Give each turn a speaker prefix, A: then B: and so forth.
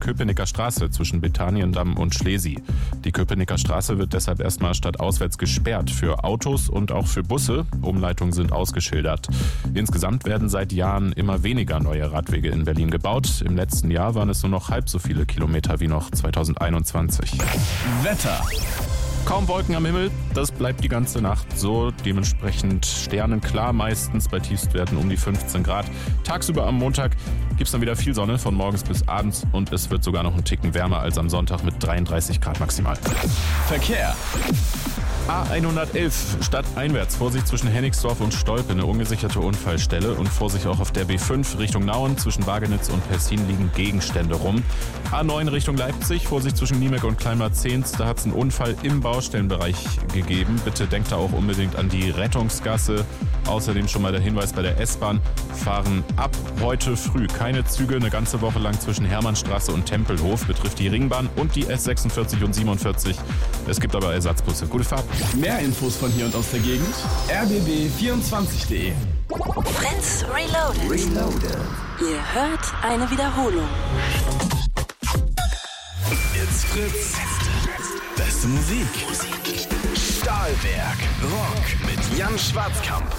A: Köpenicker Straße zwischen Betaniendamm und Schlesi. Die Köpenicker Straße wird deshalb erstmal stadtauswärts gesperrt für Autos und auch für Busse. Umleitungen sind ausgeschildert. Insgesamt werden seit Jahren immer weniger neue Radwege in Berlin gebaut. Im letzten Jahr waren es nur noch halb so viele Kilometer wie noch 2021.
B: Wetter.
A: Kaum Wolken am Himmel, das bleibt die ganze Nacht so. Dementsprechend sternenklar meistens, bei Tiefstwerten um die 15 Grad. Tagsüber am Montag gibt es dann wieder viel Sonne von morgens bis abends und es wird sogar noch einen Ticken wärmer als am Sonntag mit 33 Grad maximal.
B: Verkehr.
A: A111 stadteinwärts, Vorsicht zwischen Hennigsdorf und Stolpe, eine ungesicherte Unfallstelle und Vorsicht auch auf der B5 Richtung Nauen, zwischen Wagenitz und Pessin liegen Gegenstände rum. A9 Richtung Leipzig, Vorsicht zwischen Niemek und Kleinmarzehns, da hat es einen Unfall im Baustellenbereich gegeben. Bitte denkt da auch unbedingt an die Rettungsgasse. Außerdem schon mal der Hinweis bei der S-Bahn, fahren ab heute früh keine Züge eine ganze Woche lang zwischen Hermannstraße und Tempelhof, betrifft die Ringbahn und die S46 und 47. Es gibt aber Ersatzbusse. Gute Fahrt.
B: Mehr Infos von hier und aus der Gegend. rbb24.de.
C: Fritz Reloaded. Ihr hört eine Wiederholung.
B: It's Fritz. Beste Musik. Stahlwerk. Rock mit Jan Schwarzkamp.